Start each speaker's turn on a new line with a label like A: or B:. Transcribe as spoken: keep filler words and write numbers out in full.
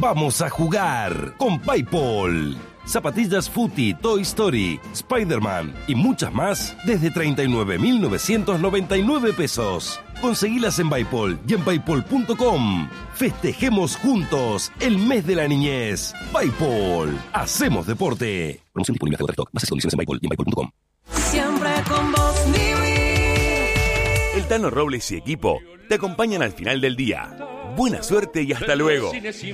A: vamos a jugar con PayPal. Zapatillas Footy, Toy Story, Spider-Man y muchas más desde treinta y nueve mil novecientos noventa y nueve pesos. Conseguilas en PayPal y en paypal punto com. Festejemos juntos el mes de la niñez. PayPal. Hacemos deporte. Promoción disponible hasta stock. Bases y condiciones en PayPal y en paypal punto com.
B: Siempre con vos, Niwi.
C: El Tano Robles y equipo te acompañan al final del día. Buena suerte y hasta luego.